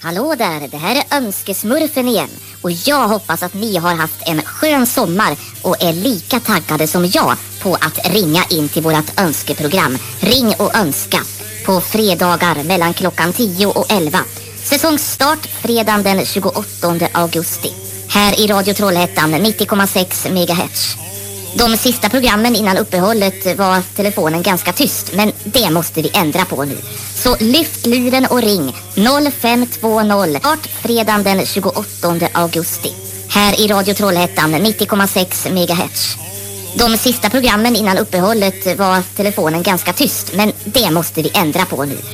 Hallå där, det här är Önskesmurfen igen. Och jag hoppas att ni har haft en skön sommar och är lika taggade som jag på att ringa in till vårat önskeprogram Ring och önska på fredagar mellan klockan 10 och 11. Säsongsstart fredagen den 28 augusti. Här i Radio Trollhättan 90,6 MHz. De sista programmen innan uppehållet var telefonen ganska tyst, men det måste vi ändra på nu. Så lyft luren och ring 0520 start fredagen den 28 augusti. Här i Radio Trollhättan 90,6 MHz. De sista programmen innan uppehållet var telefonen ganska tyst, men det måste vi ändra på nu.